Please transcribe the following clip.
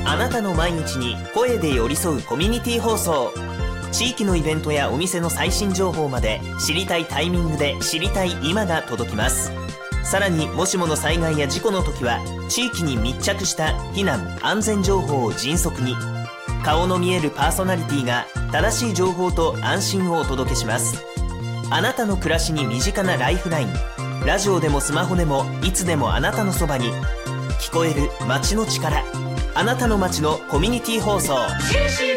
あなたの毎日に声で寄り添うコミュニティ放送。地域のイベントやお店の最新情報まで、知りたいタイミングで知りたい今が届きます。さらに、もしもの災害や事故の時は地域に密着した避難安全情報を迅速に、顔の見えるパーソナリティが正しい情報と安心をお届けします。あなたの暮らしに身近なライフライン、ラジオでもスマホでもいつでもあなたのそばに、聞こえる街の力、あなたの街のコミュニティ放送。